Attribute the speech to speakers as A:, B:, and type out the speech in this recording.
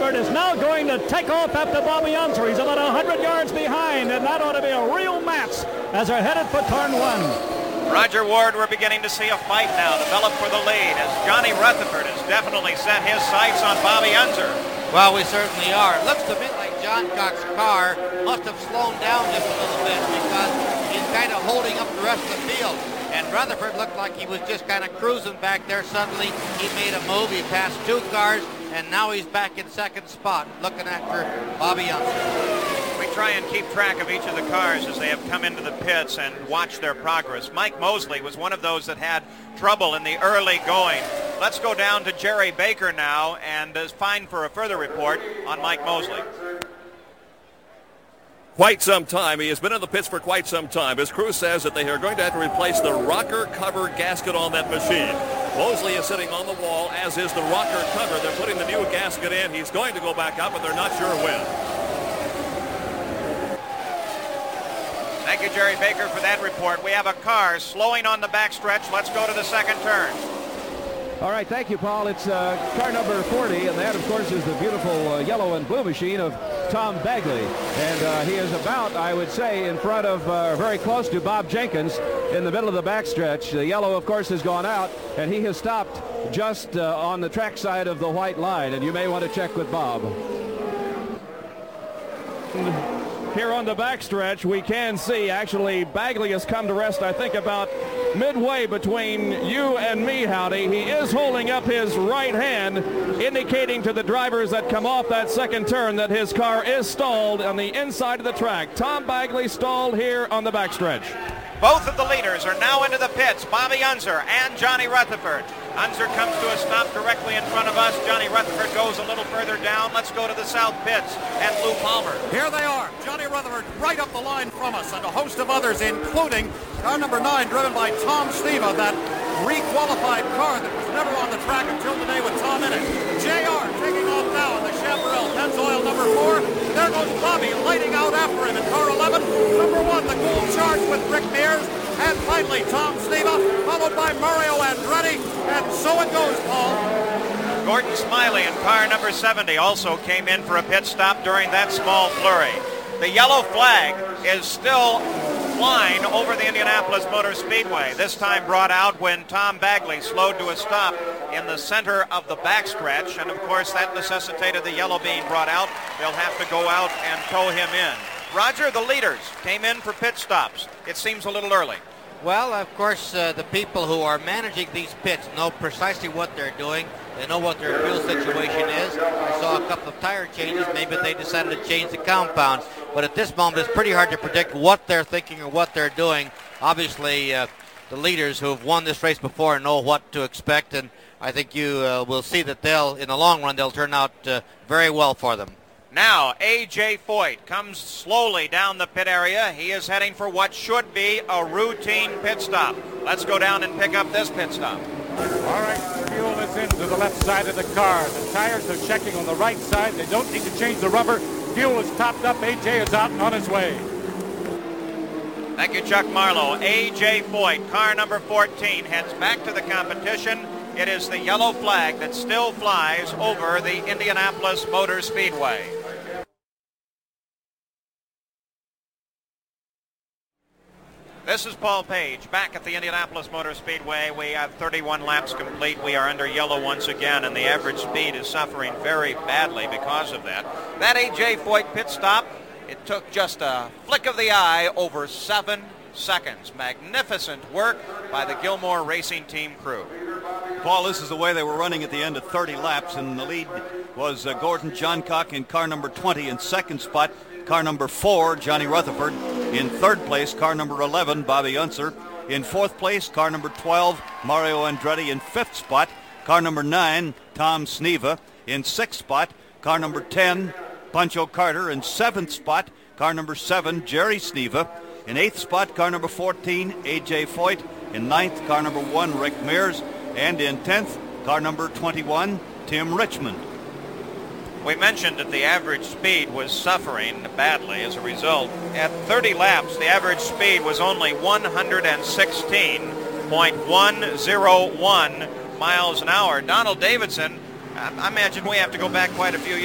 A: Rutherford is now going to take off after Bobby Unser. He's about 100 yards behind, and that ought to be a real match as they're headed for turn one.
B: Roger Ward, we're beginning to see a fight now develop for the lead as Johnny Rutherford has definitely set his sights on Bobby Unser.
C: Well, we certainly are. It looks to me like John Cox's car must have slowed down just a little bit because he's kind of holding up the rest of the field. And Rutherford looked like he was just kind of cruising back there. Suddenly, he made a move. He passed two cars, and now he's back in second spot, looking after Bobby Unser.
B: We try and keep track of each of the cars as they have come into the pits and watch their progress. Mike Mosley was one of those that had trouble in the early going. Let's go down to Jerry Baker now, and is fine for a further report on Mike Mosley.
D: Quite some time. He has been in the pits for quite some time. His crew says that they are going to have to replace the rocker cover gasket on that machine. Mosley is sitting on the wall, as is the rocker cover. They're putting the new gasket in. He's going to go back up, but they're not sure when.
B: Thank you, Jerry Baker, for that report. We have a car slowing on the backstretch. Let's go to the second turn.
E: All right, thank you, Paul. It's car number 40, and that, of course, is the beautiful yellow and blue machine of Tom Bagley. And he is about, I would say, in front of, very close to Bob Jenkins in the middle of the backstretch. The yellow, of course, has gone out, and he has stopped just on the track side of the white line, and you may want to check with Bob.
A: Here on the backstretch, we can see actually Bagley has come to rest, I think, about midway between you and me, Howdy. He is holding up his right hand, indicating to the drivers that come off that second turn that his car is stalled on the inside of the track. Tom Bagley stalled here on the backstretch.
B: Both of the leaders are now into the pits, Bobby Unser and Johnny Rutherford. Unser comes to a stop directly in front of us. Johnny Rutherford goes a little further down. Let's go to the south pits and Lou Palmer.
F: Here they are. Johnny Rutherford right up the line from us, and a host of others, including car number 9, driven by Tom Sneva, that requalified car that was never on the track until today with Tom in it. JR taking off now in the Chaparral Pennzoil number 4. There goes Bobby lighting out after him in car 11. Number 1, the Gold Charge with Rick Mears. And finally, Tom Sneva, followed by Mario Andretti. And so it goes, Paul.
B: Gordon Smiley in car number 70 also came in for a pit stop during that small flurry. The yellow flag is still flying over the Indianapolis Motor Speedway, this time brought out when Tom Bagley slowed to a stop in the center of the backstretch, and of course that necessitated the yellow being brought out. They'll have to go out and tow him in. Roger, the leaders came in for pit stops. It seems a little early.
C: Well, of course, the people who are managing these pits know precisely what they're doing. They know what their fuel situation is. I saw a couple of tire changes. Maybe they decided to change the compound. But at this moment, it's pretty hard to predict what they're thinking or what they're doing. Obviously, the leaders who have won this race before know what to expect. And I think you will see that in the long run, they'll turn out very well for them.
B: Now, A.J. Foyt comes slowly down the pit area. He is heading for what should be a routine pit stop. Let's go down and pick up this pit stop.
G: All right, fuel is into the left side of the car. The tires are checking on the right side. They don't need to change the rubber. Fuel is topped up. A.J. is out and on his way.
B: Thank you, Chuck Marlowe. A.J. Foyt, car number 14, heads back to the competition. It is the yellow flag that still flies over the Indianapolis Motor Speedway. This is Paul Page back at the Indianapolis Motor Speedway. We have 31 laps complete. We are under yellow once again, and the average speed is suffering very badly because of that. That A.J. Foyt pit stop, it took just a flick of the eye over 7 seconds. Magnificent work by the Gilmore Racing Team crew.
H: Paul, this is the way they were running at the end of 30 laps, and the lead was Gordon Johncock in car number 20 in second spot. Car number 4, Johnny Rutherford. In third place, car number 11, Bobby Unser. In fourth place, car number 12, Mario Andretti. In fifth spot, car number 9, Tom Sneva. In sixth spot, car number 10, Pancho Carter. In seventh spot, car number 7, Jerry Sneva. In eighth spot, car number 14, A.J. Foyt. In ninth, car number 1, Rick Mears. And in 10th, car number 21, Tim Richmond.
B: We mentioned that the average speed was suffering badly as a result. At 30 laps, the average speed was only 116.101 miles an hour. Donald Davidson, I imagine we have to go back quite a few years.